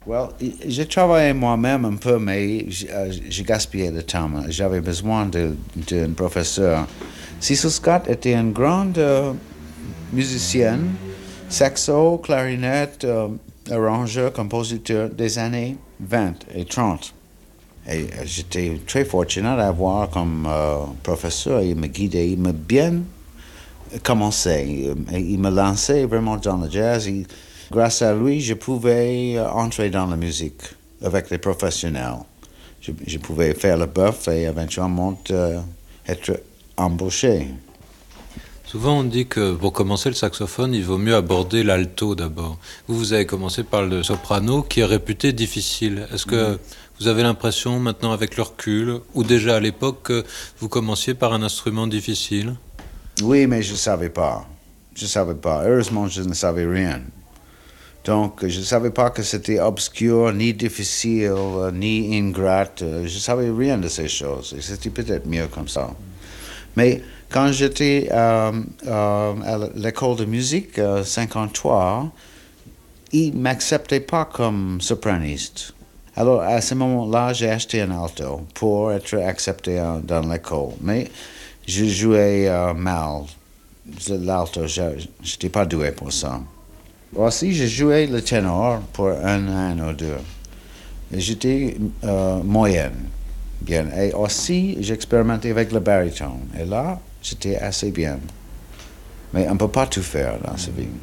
J'ai travaillé moi-même un peu, mais j'ai gaspillé le temps. J'avais besoin d'un professeur. Cecil Scott était une grande musicienne, saxo, clarinette, arrangeur, compositeur des années 20 et 30. Et j'étais très fortunate d'avoir comme professeur. Il me guidait, il m'a bien commencé. Il me lançait vraiment dans le jazz. Grâce à lui, je pouvais entrer dans la musique avec les professionnels. Je pouvais faire le bœuf et éventuellement être embauché. Souvent, on dit que pour commencer le saxophone, il vaut mieux aborder l'alto d'abord. Vous avez commencé par le soprano, qui est réputé difficile. Est-ce que vous avez l'impression, maintenant avec le recul, ou déjà à l'époque, que vous commenciez par un instrument difficile? Oui, mais je ne savais pas. Je ne savais pas. Heureusement, je ne savais rien. Donc, je ne savais pas que c'était obscur, ni difficile, ni ingrate. Je ne savais rien de ces choses. Et c'était peut-être mieux comme ça. Mais quand j'étais à l'école de musique, 53, ils ne m'acceptaient pas comme sopraniste. Alors, à ce moment-là, j'ai acheté un alto pour être accepté dans l'école. Mais je jouais mal. L'alto, je n'étais pas doué pour ça. Aussi, j'ai joué le ténor pour un an ou deux. Et j'étais moyenne, bien. Et aussi, j'ai expérimenté avec le baryton. Et là, j'étais assez bien. Mais on ne peut pas tout faire dans sa vie.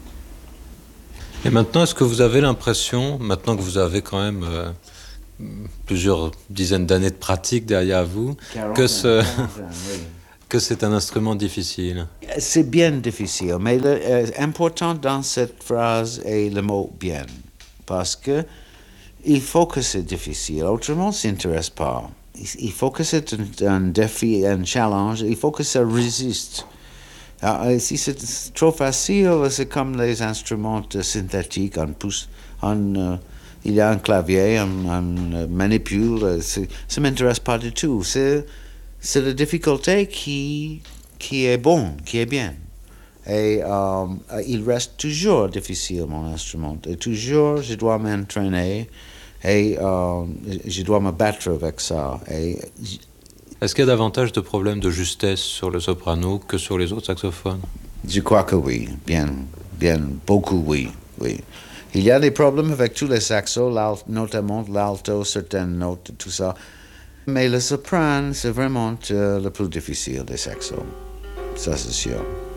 Et maintenant, est-ce que vous avez l'impression, maintenant que vous avez quand même plusieurs dizaines d'années de pratique derrière vous, que, 40 ans, ce, 40 ans, oui. que c'est un instrument difficile? C'est bien difficile, mais l'important dans cette phrase est le mot bien. Parce que il faut que c'est difficile, autrement, ça n'intéresse pas. Il faut que c'est un défi, un challenge, il faut que ça résiste. Si c'est trop facile, c'est comme les instruments synthétiques, il y a un clavier, on manipule, ça ne m'intéresse pas du tout. C'est la difficulté qui est bon, qui est bien. Et il reste toujours difficile, mon instrument. Et toujours, je dois m'entraîner et je dois me battre avec ça. Est-ce qu'il y a davantage de problèmes de justesse sur le soprano que sur les autres saxophones? Je crois que oui, bien, bien, beaucoup oui, oui. Il y a des problèmes avec tous les saxos, notamment l'alto, certaines notes, tout ça. Mais le soprano, c'est vraiment le plus difficile des saxos. Ça, c'est sûr.